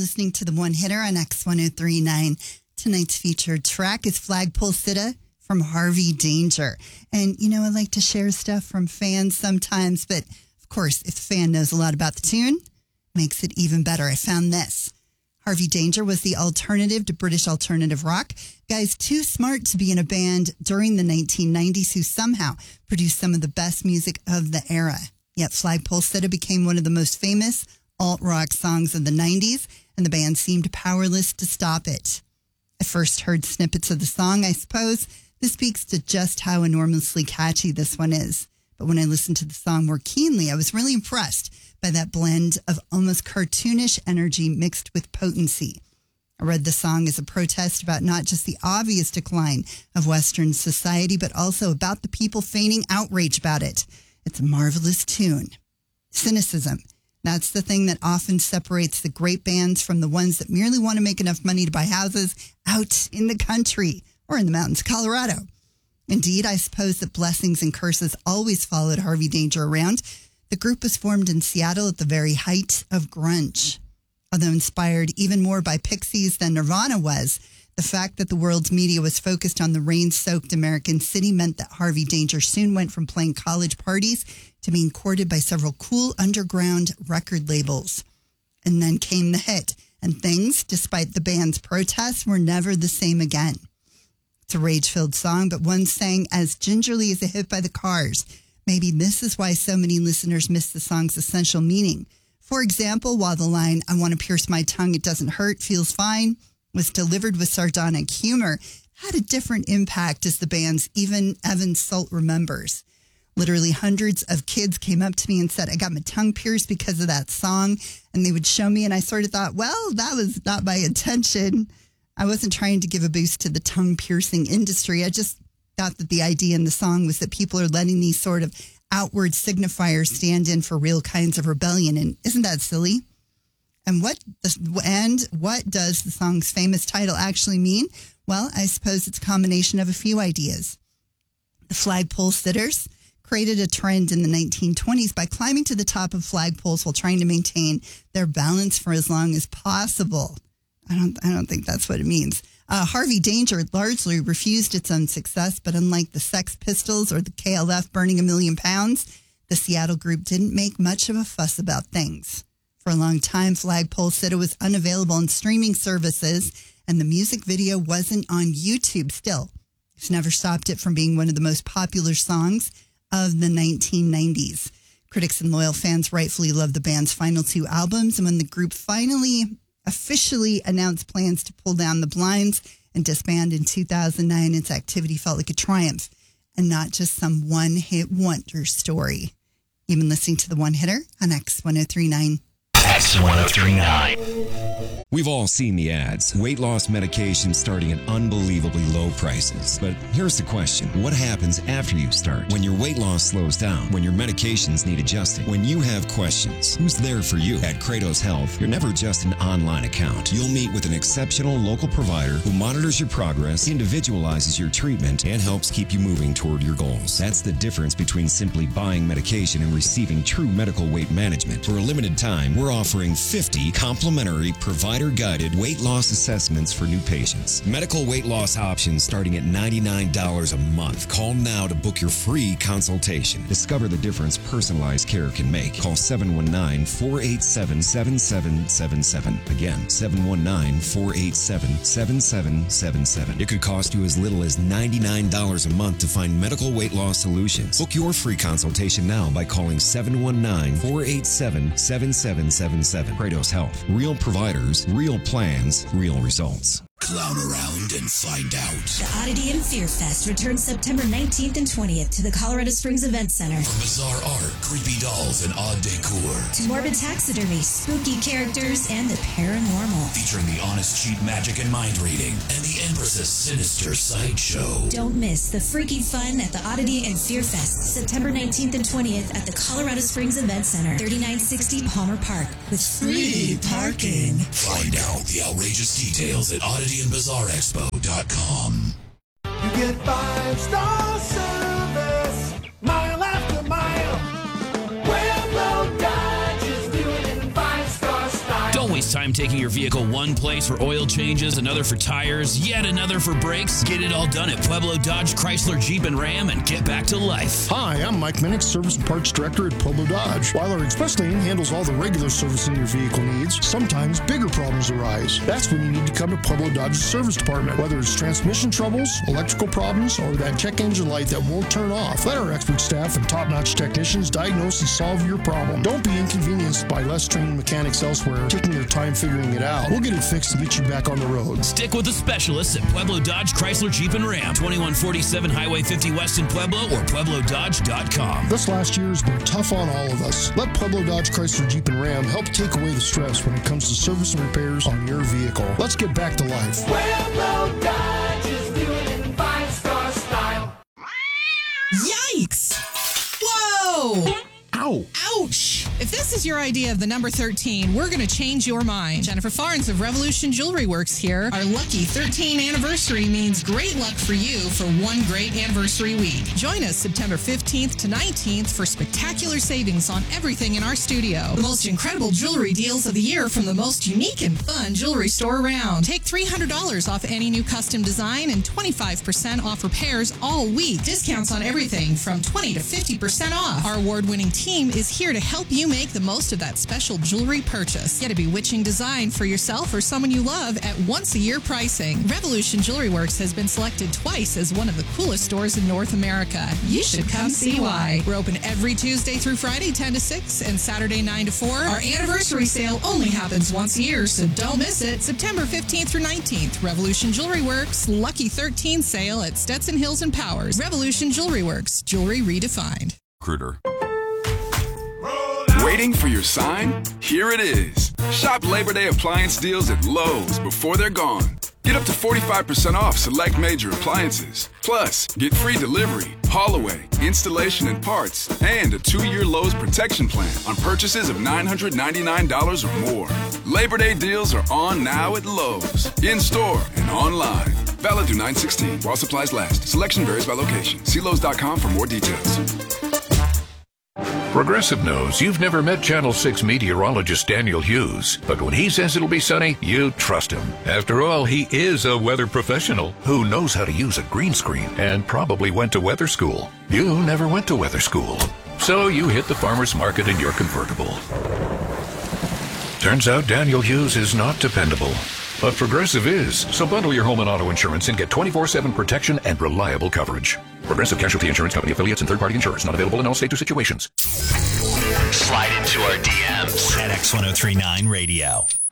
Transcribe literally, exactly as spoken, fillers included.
listening to the One Hitter on X one oh three point nine. Tonight's featured track is Flagpole Sitta from Harvey Danger. And, you know, I like to share stuff from fans sometimes, but of course, if the fan knows a lot about the tune, makes it even better. I found this. Harvey Danger was the alternative to British alternative rock. Guys too smart to be in a band during the nineteen nineties who somehow produced some of the best music of the era. Yet Flagpole Sitta became one of the most famous alt-rock songs of the nineties, and the band seemed powerless to stop it. I first heard snippets of the song, I suppose. This speaks to just how enormously catchy this one is. But when I listened to the song more keenly, I was really impressed by that blend of almost cartoonish energy mixed with potency. I read the song as a protest about not just the obvious decline of Western society, but also about the people feigning outrage about it. It's a marvelous tune. Cynicism. That's the thing that often separates the great bands from the ones that merely want to make enough money to buy houses out in the country or in the mountains of Colorado. Indeed, I suppose that blessings and curses always followed Harvey Danger around. The group was formed in Seattle at the very height of grunge. Although inspired even more by Pixies than Nirvana was, the fact that the world's media was focused on the rain-soaked American city meant that Harvey Danger soon went from playing college parties to being courted by several cool underground record labels. And then came the hit, and things, despite the band's protests, were never the same again. It's a rage-filled song, but one sang as gingerly as a hit by the Cars. Maybe this is why so many listeners miss the song's essential meaning. For example, while the line, "I want to pierce my tongue, it doesn't hurt, feels fine," was delivered with sardonic humor, had a different impact as the band's even Evan Salt remembers. Literally hundreds of kids came up to me and said, "I got my tongue pierced because of that song." And they would show me, and I sort of thought, well, that was not my intention. I wasn't trying to give a boost to the tongue piercing industry. I just thought that the idea in the song was that people are letting these sort of outward signifiers stand in for real kinds of rebellion. And isn't that silly? And what the, and what does the song's famous title actually mean? Well, I suppose it's a combination of a few ideas. The Flagpole Sitters created a trend in the nineteen twenties by climbing to the top of flagpoles while trying to maintain their balance for as long as possible. I don't, I don't think that's what it means. Uh, Harvey Danger largely refused its own success, but unlike the Sex Pistols or the K L F burning a million pounds, the Seattle group didn't make much of a fuss about things. For a long time, Flagpole Sitta was unavailable on streaming services, and the music video wasn't on YouTube still. It's never stopped it from being one of the most popular songs of the nineteen nineties. Critics and loyal fans rightfully love the band's final two albums, and when the group finally officially announced plans to pull down the blinds and disband in two thousand nine, its activity felt like a triumph and not just some one-hit wonder story. You've been listening to The One Hitter on X one oh three point nine. X one oh three point nine. We've all seen the ads. Weight loss medication starting at unbelievably low prices. But here's the question. What happens after you start? When your weight loss slows down? When your medications need adjusting? When you have questions? Who's there for you? At Kratos Health, you're never just an online account. You'll meet with an exceptional local provider who monitors your progress, individualizes your treatment, and helps keep you moving toward your goals. That's the difference between simply buying medication and receiving true medical weight management. For a limited time, we're offering fifty complimentary provider-guided weight loss assessments for new patients. Medical weight loss options starting at ninety-nine dollars a month. Call now to book your free consultation. Discover the difference personalized care can make. Call seven one nine, four eight seven, seven seven seven seven. Again, seven one nine, four eight seven, seven seven seven seven. It could cost you as little as ninety-nine dollars a month to find medical weight loss solutions. Book your free consultation now by calling seven one nine, four eight seven, seven seven seven seven. Kratos Health. Real providers, real plans, real results. Clown around and find out. The Oddity and Fear Fest returns September nineteenth and twentieth to the Colorado Springs Event Center. From bizarre art, creepy dolls, and odd decor, to morbid taxidermy, spooky characters, and the paranormal. Featuring the honest cheat magic and mind reading, and the Empress's sinister sideshow. Don't miss the freaky fun at the Oddity and Fear Fest, September nineteenth and twentieth at the Colorado Springs Event Center, thirty-nine sixty Palmer Park, with free parking. Find out the outrageous details at oddity and bizarre expo dot com. You get five-star service, mile after mile. Pueblo Dodge is doing it in five-star style. Don't waste Waste time taking your vehicle one place for oil changes, another for tires, yet another for brakes? Get it all done at Pueblo Dodge, Chrysler, Jeep, and Ram and get back to life. Hi, I'm Mike Minnick, Service and Parts Director at Pueblo Dodge. While our express lane handles all the regular servicing your vehicle needs, sometimes bigger problems arise. That's when you need to come to Pueblo Dodge's service department. Whether it's transmission troubles, electrical problems, or that check engine light that won't turn off, let our expert staff and top-notch technicians diagnose and solve your problem. Don't be inconvenienced by less trained mechanics elsewhere taking their time figuring it out. We'll get it fixed and get you back on the road. Stick with the specialists at Pueblo Dodge, Chrysler, Jeep, and Ram. twenty-one forty-seven Highway fifty West in Pueblo or Pueblo Dodge dot com. This last year has been tough on all of us. Let Pueblo Dodge, Chrysler, Jeep, and Ram help take away the stress when it comes to service and repairs on your vehicle. Let's get back to life. Pueblo Dodge is doing in five-star style. Yikes! Whoa! Ow! Ouch! If this is your idea of the number thirteen, we're going to change your mind. Jennifer Farnes of Revolution Jewelry Works here. Our lucky thirteen anniversary means great luck for you for one great anniversary week. Join us September fifteenth to nineteenth for spectacular savings on everything in our studio. The most incredible jewelry deals of the year from the most unique and fun jewelry store around. Take three hundred dollars off any new custom design and twenty-five percent off repairs all week. Discounts on everything from twenty to fifty percent off. Our award-winning team is here to help you make the most of that special jewelry purchase. Get a bewitching design for yourself or someone you love at once-a-year pricing. Revolution Jewelry Works has been selected twice as one of the coolest stores in North America. You should come see why. We're open every Tuesday through Friday, ten to six, and Saturday, nine to four. Our anniversary sale only happens once a year, so don't miss it. September fifteenth through nineteenth, Revolution Jewelry Works, Lucky thirteen sale at Stetson Hills and Powers. Revolution Jewelry Works, jewelry redefined. Recruiter. Waiting for your sign? Here it is. Shop Labor Day appliance deals at Lowe's before they're gone. Get up to forty-five percent off select major appliances. Plus, get free delivery, haul away, installation and parts, and a two-year Lowe's protection plan on purchases of nine hundred ninety-nine dollars or more. Labor Day deals are on now at Lowe's, in-store and online. Valid through nine sixteen while supplies last. Selection varies by location. See Lowe's dot com for more details. Progressive knows you've never met Channel six meteorologist Daniel Hughes, but when he says it'll be sunny, you trust him. After all, he is a weather professional who knows how to use a green screen and probably went to weather school. You never went to weather school, so you hit the farmer's market in your convertible. Turns out Daniel Hughes is not dependable, but Progressive is. So bundle your home and auto insurance and get twenty-four seven protection and reliable coverage. Progressive Casualty Insurance Company affiliates and third-party insurers not available in all states or situations. Slide into our D Ms at X ten thirty-nine Radio.